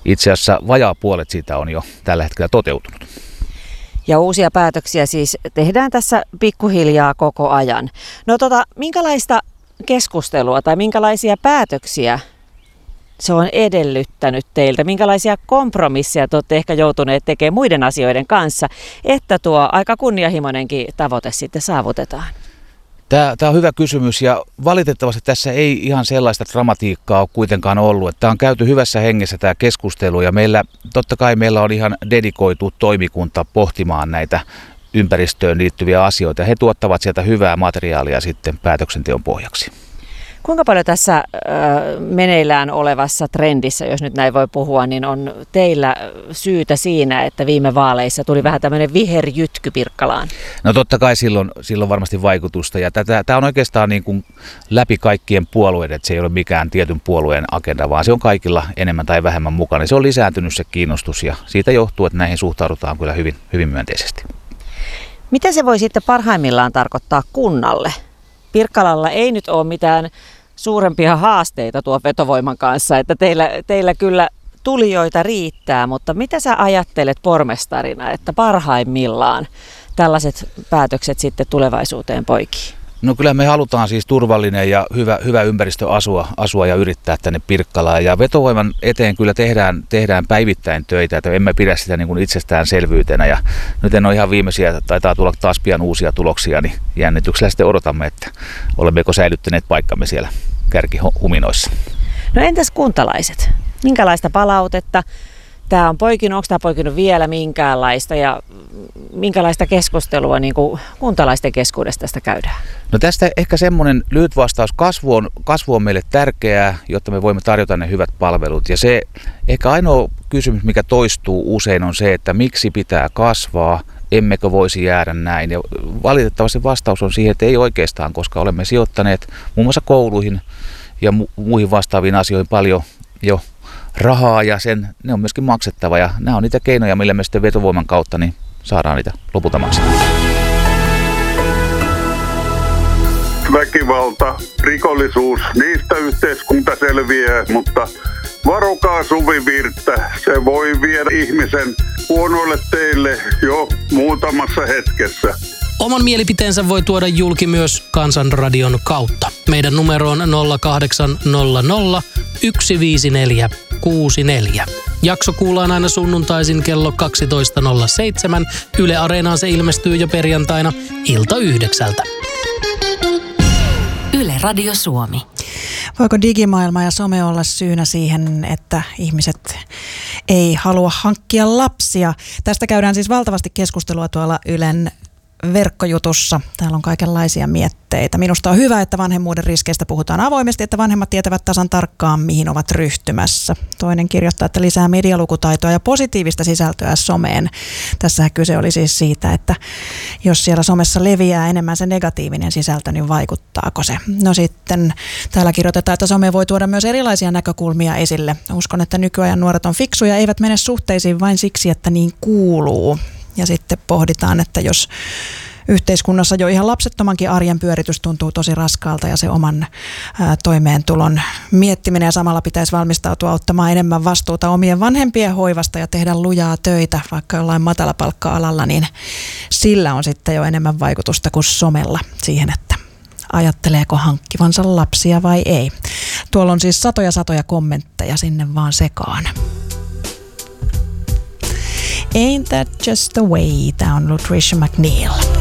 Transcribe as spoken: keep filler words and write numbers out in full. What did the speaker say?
itse asiassa vajaa puolet siitä on jo tällä hetkellä toteutunut. Ja uusia päätöksiä siis tehdään tässä pikkuhiljaa koko ajan. No tota, minkälaista keskustelua tai minkälaisia päätöksiä se on edellyttänyt teiltä? Minkälaisia kompromisseja te olette ehkä joutuneet tekemään muiden asioiden kanssa, että tuo aika kunnianhimoinenkin tavoite sitten saavutetaan? Tämä, tämä on hyvä kysymys ja valitettavasti tässä ei ihan sellaista dramatiikkaa ole kuitenkaan ollut. Tämä on käyty hyvässä hengessä tämä keskustelu ja meillä, totta kai meillä on ihan dedikoitu toimikunta pohtimaan näitä ympäristöön liittyviä asioita. He tuottavat sieltä hyvää materiaalia sitten päätöksenteon pohjaksi. Kuinka paljon tässä äh, meneillään olevassa trendissä, jos nyt näin voi puhua, niin on teillä syytä siinä, että viime vaaleissa tuli vähän tämmöinen viherjytky Pirkkalaan? No totta kai silloin, silloin varmasti vaikutusta ja tätä, tämä on oikeastaan niin kuin läpi kaikkien puolueiden, että se ei ole mikään tietyn puolueen agenda, vaan se on kaikilla enemmän tai vähemmän mukana. Se on lisääntynyt se kiinnostus ja siitä johtuu, että näihin suhtaudutaan kyllä hyvin, hyvin myönteisesti. Mitä se voi sitten parhaimmillaan tarkoittaa kunnalle? Pirkkalalla ei nyt ole mitään suurempia haasteita tuon vetovoiman kanssa, että teillä, teillä kyllä tulijoita riittää, mutta mitä sä ajattelet pormestarina, että parhaimmillaan tällaiset päätökset sitten tulevaisuuteen poikii? No kyllä me halutaan siis turvallinen ja hyvä, hyvä ympäristö asua, asua ja yrittää tänne Pirkkalaan. Ja vetovoiman eteen kyllä tehdään, tehdään päivittäin töitä, että emme pidä sitä niin kuin itsestäänselvyytenä. Ja nyt en ole ihan viimeisiä, taitaa tulla taas pian uusia tuloksia, niin jännityksellä sitten odotamme, että olemmeko säilyttäneet paikkamme siellä kärkihuminoissa. No entäs kuntalaiset? Minkälaista palautetta? Tämä on poikinut, onko tämä poikinut vielä minkäänlaista ja minkälaista keskustelua niin kuin kuntalaisten keskuudesta tästä käydään? No tästä ehkä semmoinen lyhyt vastaus. Kasvu on, kasvu on meille tärkeää, jotta me voimme tarjota ne hyvät palvelut. Ja se ehkä ainoa kysymys, mikä toistuu usein on se, että miksi pitää kasvaa, emmekö voisi jäädä näin. Ja valitettavasti vastaus on siihen, että ei oikeastaan, koska olemme sijoittaneet muun muassa kouluihin ja mu- muihin vastaaviin asioihin paljon jo rahaa ja sen, ne on myöskin maksettava ja nämä on niitä keinoja, millä me sitten vetovoiman kautta niin saadaan niitä lopulta maksettua. Väkivalta, rikollisuus, niistä yhteiskunta selviää, mutta varokaa suvivirttä, se voi viedä ihmisen huonoille teille jo muutamassa hetkessä. Oman mielipiteensä voi tuoda julki myös Kansanradion kautta. Meidän numero on nolla kahdeksan nolla nolla yksi viisi neljä kuusi neljä. Jakso kuullaan aina sunnuntaisin kello kaksitoista nolla seitsemän. Yle Areenaan se ilmestyy jo perjantaina ilta yhdeksältä. Yle Radio Suomi. Voiko digimaailma ja some olla syynä siihen, että ihmiset ei halua hankkia lapsia? Tästä käydään siis valtavasti keskustelua tuolla Ylen verkkojutussa. Täällä on kaikenlaisia mietteitä. Minusta on hyvä, että vanhemmuuden riskeistä puhutaan avoimesti, että vanhemmat tietävät tasan tarkkaan, mihin ovat ryhtymässä. Toinen kirjoittaa, että lisää medialukutaitoa ja positiivista sisältöä someen. Tässähän kyse oli siis siitä, että jos siellä somessa leviää enemmän se negatiivinen sisältö, niin vaikuttaako se? No sitten täällä kirjoitetaan, että some voi tuoda myös erilaisia näkökulmia esille. Uskon, että nykyajan nuoret on fiksuja, eivät mene suhteisiin vain siksi, että niin kuuluu. Ja sitten pohditaan, että jos yhteiskunnassa jo ihan lapsettomankin arjen pyöritys tuntuu tosi raskaalta ja se oman ää, toimeentulon miettiminen ja samalla pitäisi valmistautua ottamaan enemmän vastuuta omien vanhempien hoivasta ja tehdä lujaa töitä vaikka jollain matalapalkka-alalla, niin sillä on sitten jo enemmän vaikutusta kuin somella siihen, että ajatteleeko hankkivansa lapsia vai ei. Tuolla on siis satoja satoja kommentteja sinne vaan sekaan. Ain't that just the way? Tää on Lucretia McNeil.